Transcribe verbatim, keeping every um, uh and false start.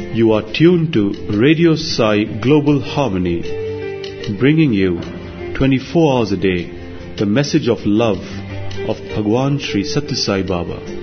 You are tuned to Radio Sai Global Harmony, bringing you twenty-four hours a day the message of love of Bhagwan Sri Sathya Sai Baba.